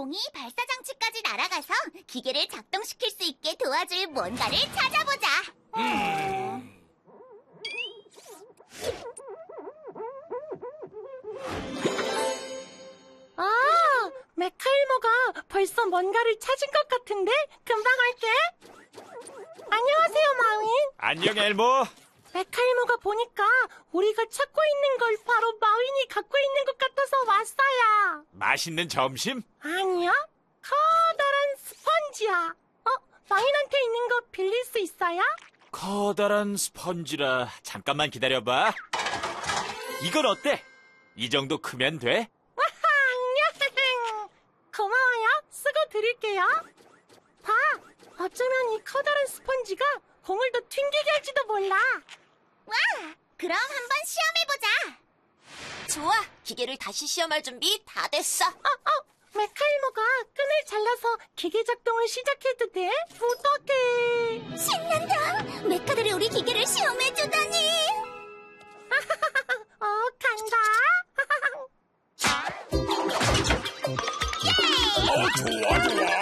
공이 발사장치까지 날아가서 기계를 작동시킬 수 있게 도와줄 뭔가를 찾아보자. 메카일모가 벌써 뭔가를 찾은 것 같은데? 금방 할게. 안녕하세요, 마윈. 안녕, 엘모. 메카일모가 보니까 우리가 찾고 있는 걸 바로 마윈이 갖고 있는 것 같아서 왔어요. 맛있는 점심? 아니요, 커다란 스펀지야. 마윈한테 있는 거 빌릴 수 있어요? 커다란 스펀지라. 잠깐만 기다려봐. 이건 어때? 이 정도 크면 돼? 고마워요. 쓰고 드릴게요. 봐, 어쩌면 이 커다란 스펀지가 공을 더 튕기게 할지도 몰라. 와, 그럼 한번 시험해보자. 좋아, 기계를 다시 시험할 준비 다 됐어. 메카일모가 끈을 잘라서 기계 작동을 시작해도 돼? 어떡해. 신난다. 메카들이 우리 기계를 시험해주다니. 간다. 좋아.